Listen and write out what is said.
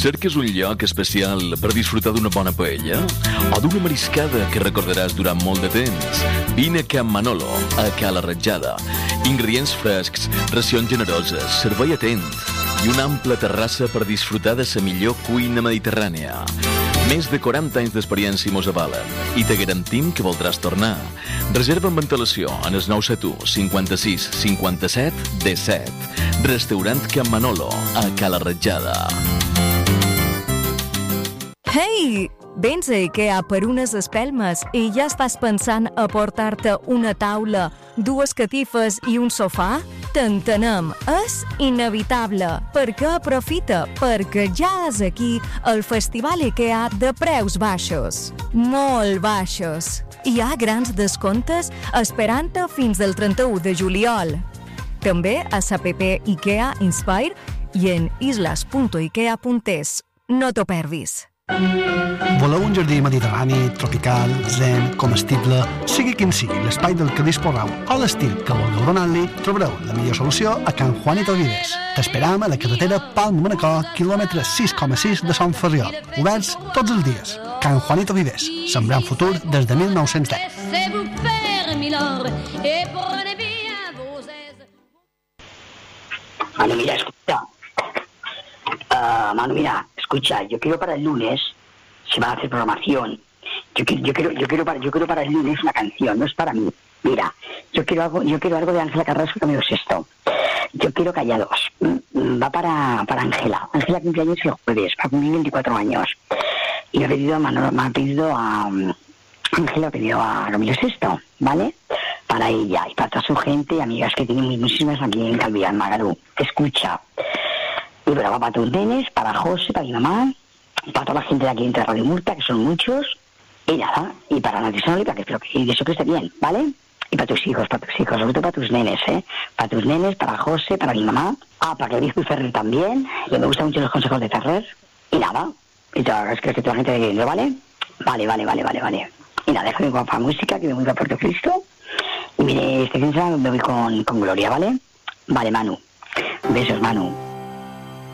Cerques un lloc especial per disfrutar d'una bona paella? O d'una mariscada que recordaràs durant molt de temps? Vine a Can Manolo, a Cala Ratjada. Ingredients frescs, racions generoses, servei atent i una ampla terrassa per disfrutar de la millor cuina mediterrània. Més de 40 anys d'experiència mos avalen i te garantim que voldràs tornar. Reserva amb antelació en el 971 56 57 17. Restaurant Can Manolo, a Cala Ratjada. Hei! Vens a IKEA per unes espelmes i ja estàs pensant a portar-te una taula, dues catifes i un sofà? T'entenem, és inevitable, perquè aprofita, perquè ja és aquí el Festival IKEA de preus baixos. Molt baixos. Hi ha grans descomptes esperant-te fins al 31 de juliol. També a l'APP IKEA Inspire i en islas.ikea.es. No t'ho perdis. Voleu un jardí mediterrani, tropical, zen, comestible, sigui quin sigui l'espai del que disposeu o l'estil que vulgueu donar-li, trobareu la millor solució a Can Juanito Vives. T'esperam a la carretera Palma-Manacor, quilòmetre 6,6 de Sant Ferriol. Oberts tots els dies. Can Juanito Vives, sembrant futur des de 1910. Manu, escucha, yo quiero para el lunes, se va a hacer programación, yo quiero para el lunes una canción, no es para mí. Mira, yo quiero algo de Ángela Carrasco, Camilo Sesto. Yo quiero Callados. Va para Ángela. Ángela cumpleaños el jueves, va a cumplir 24 años. Y me ha pedido a Ángela, ha pedido a Camilo Sesto, ¿vale? Para ella y para toda su gente y amigas que tienen muchísimas aquí en Calvián, Magarú. Escucha. Y bueno, va para tus nenes, para José, para mi mamá, para toda la gente de aquí entre Radio Murta, que son muchos, y nada, y para Natisol, y para que espero que eso que esté bien, ¿vale? Y para tus hijos, sobre todo para tus nenes, para tus nenes, para José, para mi mamá, para que dijo Ferrer también, que me gustan mucho los consejos de Ferrer, y nada, y es que toda la gente de aquí, ¿vale? Vale. Y nada, déjame con la música, que me voy a Puerto Cristo, y mire, este fin de semana me voy con Gloria, ¿vale? Vale, Manu. Besos, Manu.